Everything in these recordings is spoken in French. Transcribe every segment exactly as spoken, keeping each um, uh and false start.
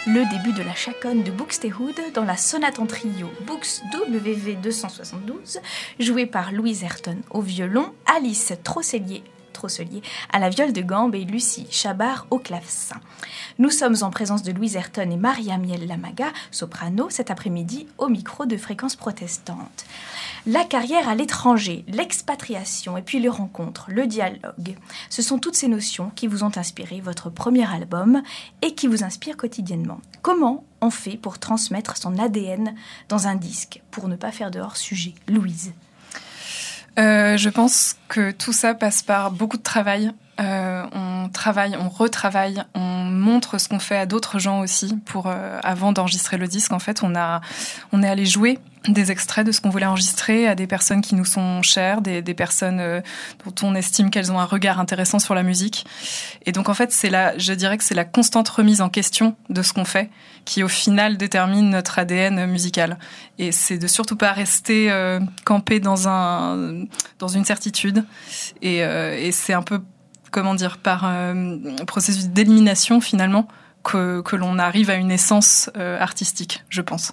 le début de la chaconne de Buxtehude dans la sonate en trio Bux W V deux cent soixante-douze, jouée par Louise Ayrton au violon, Alice Trosselier, Trosselier à la viole de gambe et Lucie Chabard au clavecin. Nous sommes en présence de Louise Ayrton et Maria Miel Lamaga, soprano, cet après-midi au micro de Fréquence Protestante. La carrière à l'étranger, l'expatriation et puis les rencontres, le dialogue, ce sont toutes ces notions qui vous ont inspiré votre premier album et qui vous inspirent quotidiennement. Comment on fait pour transmettre son A D N dans un disque, pour ne pas faire de hors-sujet? Louise. Euh, je pense que tout ça passe par beaucoup de travail. Euh, on travaille, on retravaille, on montre ce qu'on fait à d'autres gens aussi. Pour euh, avant d'enregistrer le disque, en fait, on a, on est allé jouer des extraits de ce qu'on voulait enregistrer à des personnes qui nous sont chères, des, des personnes euh, dont on estime qu'elles ont un regard intéressant sur la musique. Et donc, en fait, c'est la, je dirais que c'est la constante remise en question de ce qu'on fait qui, au final, détermine notre A D N musical. Et c'est de surtout pas rester euh, campé dans un, dans une certitude. Et, euh, et c'est un peu, comment dire, par euh, processus d'élimination, finalement, que, que l'on arrive à une essence euh, artistique, je pense.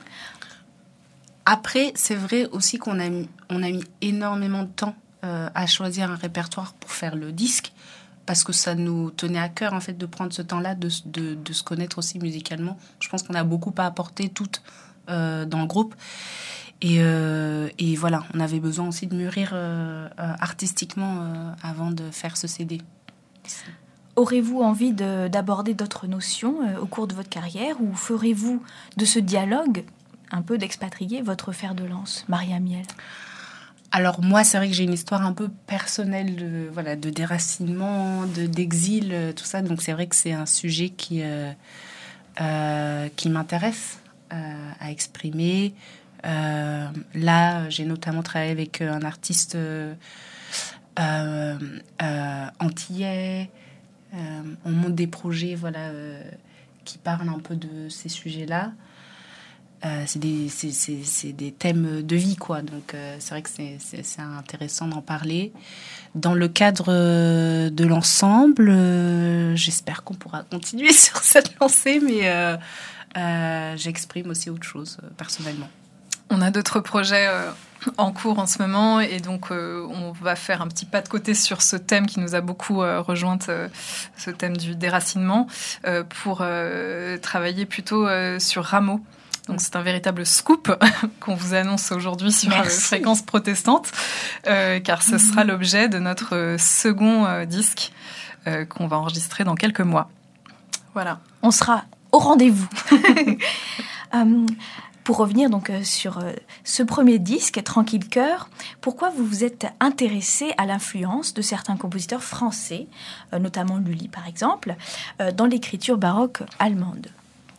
Après, c'est vrai aussi qu'on a mis, on a mis énormément de temps euh, à choisir un répertoire pour faire le disque, parce que ça nous tenait à cœur en fait de prendre ce temps-là, de, de, de se connaître aussi musicalement. Je pense qu'on a beaucoup à apporter toutes euh, dans le groupe. Et, euh, et voilà, on avait besoin aussi de mûrir euh, euh, artistiquement euh, avant de faire ce C D. Aurez-vous envie de, d'aborder d'autres notions euh, au cours de votre carrière, ou ferez-vous de ce dialogue un peu d'expatrier votre fer de lance, Maria Miel? Alors moi, c'est vrai que j'ai une histoire un peu personnelle de, voilà, de déracinement, de, d'exil, tout ça. Donc c'est vrai que c'est un sujet qui, euh, euh, qui m'intéresse euh, à exprimer. Euh, là, j'ai notamment travaillé avec un artiste euh, euh, antillais. Euh, on monte des projets voilà, euh, qui parlent un peu de ces sujets-là. Euh, c'est, des, c'est, c'est, c'est des thèmes de vie, quoi. Donc, euh, c'est vrai que c'est, c'est, c'est intéressant d'en parler. Dans le cadre euh, de l'ensemble, euh, j'espère qu'on pourra continuer sur cette lancée, mais euh, euh, j'exprime aussi autre chose, euh, personnellement. On a d'autres projets euh, en cours en ce moment, et donc euh, on va faire un petit pas de côté sur ce thème qui nous a beaucoup euh, rejointe, euh, ce thème du déracinement, euh, pour euh, travailler plutôt euh, sur Rameau. Donc c'est un véritable scoop qu'on vous annonce aujourd'hui sur euh, Fréquence Protestante, euh, car ce sera l'objet de notre euh, second euh, disque euh, qu'on va enregistrer dans quelques mois. Voilà. On sera au rendez-vous. euh, pour revenir donc euh, sur euh, ce premier disque, Tranquille Cœur, pourquoi vous vous êtes intéressé à l'influence de certains compositeurs français, euh, notamment Lully par exemple, euh, dans l'écriture baroque allemande?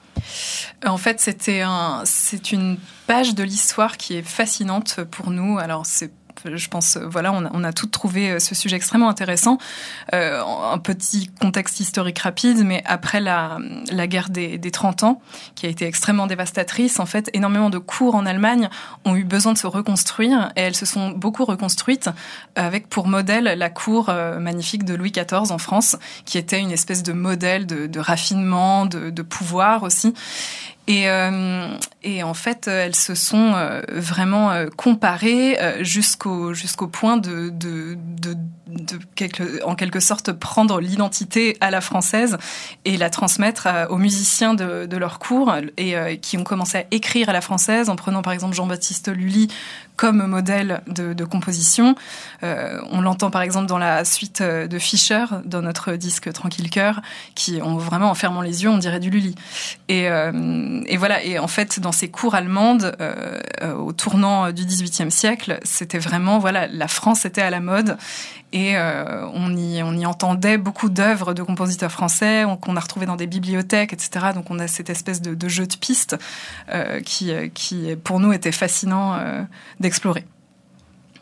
En fait, c'était un, c'est une page de l'histoire qui est fascinante pour nous. Alors, c'est je pense, voilà, on a, on a toutes trouvé ce sujet extrêmement intéressant. Euh, un petit contexte historique rapide, mais après la, la guerre des, des trente ans, qui a été extrêmement dévastatrice, en fait, énormément de cours en Allemagne ont eu besoin de se reconstruire, et elles se sont beaucoup reconstruites avec pour modèle la cour euh, magnifique de Louis quatorze en France, qui était une espèce de modèle de, de raffinement, de, de pouvoir aussi. Et, euh, et en fait, elles se sont euh, vraiment euh, comparées euh, jusqu'au jusqu'au point de de de, de quelque, en quelque sorte prendre l'identité à la française et la transmettre à, aux musiciens de, de leur cours, et euh, qui ont commencé à écrire à la française en prenant par exemple Jean-Baptiste Lully comme modèle de, de composition. Euh, on l'entend par exemple dans la suite de Fischer, dans notre disque Tranquille Cœur, qui ont vraiment, en fermant les yeux, on dirait du Lully. Et, euh, et voilà. Et en fait, dans ces cours allemandes, euh, euh, au tournant du dix-huitième siècle, c'était vraiment, voilà, la France était à la mode. Et euh, on, y, on y entendait beaucoup d'œuvres de compositeurs français qu'on a retrouvées dans des bibliothèques, et cetera. Donc on a cette espèce de, de jeu de pistes euh, qui, qui, pour nous, était fascinant euh, d'explorer.